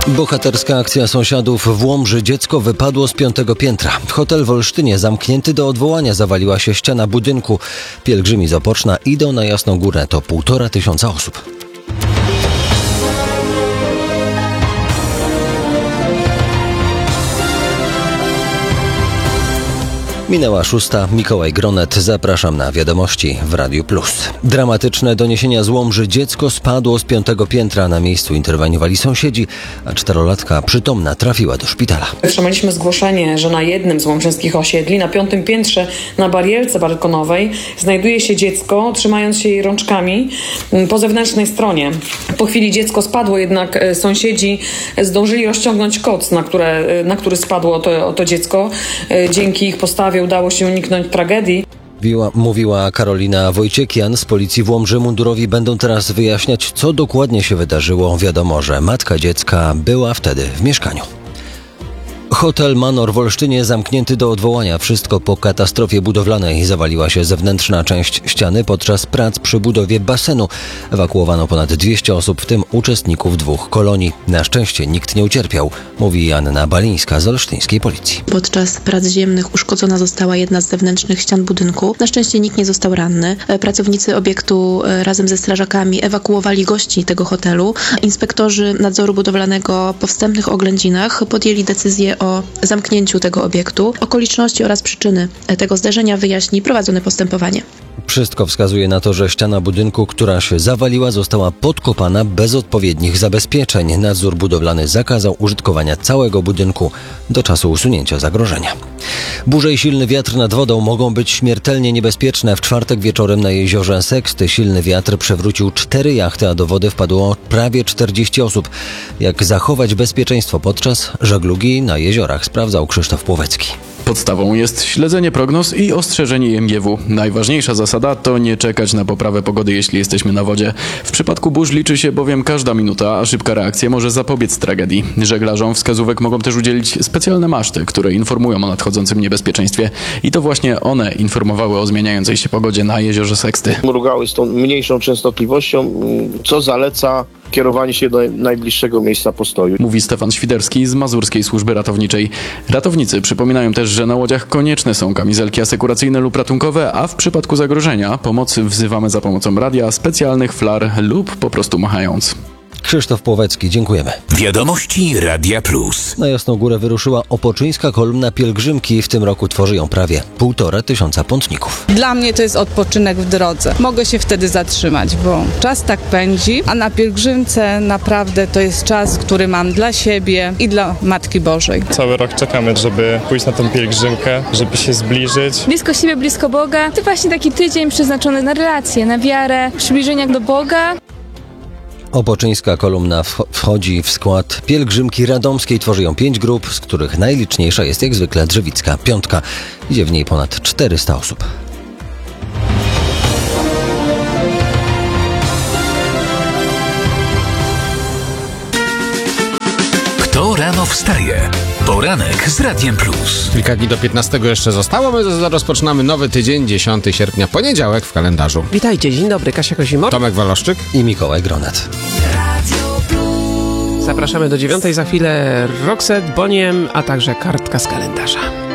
Bohaterska akcja sąsiadów w Łomży. Dziecko wypadło z 5. piętra. Hotel w Olsztynie zamknięty do odwołania. Zawaliła się ściana budynku. Pielgrzymi z Opoczna idą na Jasną Górę. To 1500 osób. Minęła 6. Mikołaj Gronet. Zapraszam na wiadomości w Radiu Plus. Dramatyczne doniesienia z Łomży. Dziecko spadło z 5. piętra. Na miejscu interweniowali sąsiedzi, a 4-latka przytomna trafiła do szpitala. Otrzymaliśmy zgłoszenie, że na jednym z łomżyńskich osiedli, na 5. piętrze, na barierce balkonowej, znajduje się dziecko, trzymając się jej rączkami po zewnętrznej stronie. Po chwili dziecko spadło, jednak sąsiedzi zdążyli rozciągnąć koc, na który spadło to dziecko. Dzięki ich postawie udało się uniknąć tragedii. Mówiła Karolina Wojciekian z policji w Łomży. Mundurowi będą teraz wyjaśniać, co dokładnie się wydarzyło. Wiadomo, że matka dziecka była wtedy w mieszkaniu. Hotel Manor w Olsztynie zamknięty do odwołania. Wszystko po katastrofie budowlanej. Zawaliła się zewnętrzna część ściany podczas prac przy budowie basenu. Ewakuowano ponad 200 osób, w tym uczestników 2 kolonii. Na szczęście nikt nie ucierpiał, mówi Anna Balińska z olsztyńskiej policji. Podczas prac ziemnych uszkodzona została jedna z zewnętrznych ścian budynku. Na szczęście nikt nie został ranny. Pracownicy obiektu razem ze strażakami ewakuowali gości tego hotelu. Inspektorzy nadzoru budowlanego po wstępnych oględzinach podjęli decyzję o zamknięciu tego obiektu. Okoliczności oraz przyczyny tego zdarzenia wyjaśni prowadzone postępowanie. Wszystko wskazuje na to, że ściana budynku, która się zawaliła, została podkopana bez odpowiednich zabezpieczeń. Nadzór budowlany zakazał użytkowania całego budynku do czasu usunięcia zagrożenia. Burze i silny wiatr nad wodą mogą być śmiertelnie niebezpieczne. W czwartek wieczorem na jeziorze Seksty silny wiatr przewrócił 4 jachty, a do wody wpadło prawie 40 osób. Jak zachować bezpieczeństwo podczas żeglugi na jeziorach, sprawdzał Krzysztof Płowecki. Podstawą jest śledzenie prognoz i ostrzeżenie IMGW. Najważniejsza zasada to nie czekać na poprawę pogody, jeśli jesteśmy na wodzie. W przypadku burz liczy się bowiem każda minuta, a szybka reakcja może zapobiec tragedii. Żeglarzom wskazówek mogą też udzielić specjalne maszty, które informują o nadchodzącym niebezpieczeństwie. I to właśnie one informowały o zmieniającej się pogodzie na jeziorze Seksty. Mrugały z tą mniejszą częstotliwością, co zaleca kierowanie się do najbliższego miejsca postoju. Mówi Stefan Świderski z Mazurskiej Służby Ratowniczej. Ratownicy przypominają też, że na łodziach konieczne są kamizelki asekuracyjne lub ratunkowe, a w przypadku zagrożenia pomocy wzywamy za pomocą radia, specjalnych flar lub po prostu machając. Krzysztof Płowecki, dziękujemy. Wiadomości Radia Plus. Na Jasną Górę wyruszyła opoczyńska kolumna pielgrzymki. W tym roku tworzy ją prawie 1500 pątników. Dla mnie to jest odpoczynek w drodze. Mogę się wtedy zatrzymać, bo czas tak pędzi, a na pielgrzymce naprawdę to jest czas, który mam dla siebie i dla Matki Bożej. Cały rok czekamy, żeby pójść na tę pielgrzymkę, żeby się zbliżyć. Blisko siebie, blisko Boga. To właśnie taki tydzień przeznaczony na relacje, na wiarę, przybliżenia do Boga. Opoczyńska kolumna wchodzi w skład pielgrzymki radomskiej. Tworzy ją 5 grup, z których najliczniejsza jest jak zwykle Drzewicka Piątka. Idzie w niej ponad 400 osób. Kto rano wstaje? Poranek z Radiem Plus. Kilka dni do 15 jeszcze zostało. My rozpoczynamy nowy tydzień, 10 sierpnia, poniedziałek w kalendarzu. Witajcie, dzień dobry, Kasia Kozimok, Tomek Waloszczyk i Mikołaj Gronet. Zapraszamy do 9 za chwilę Roxette, Boniem, a także kartka z kalendarza.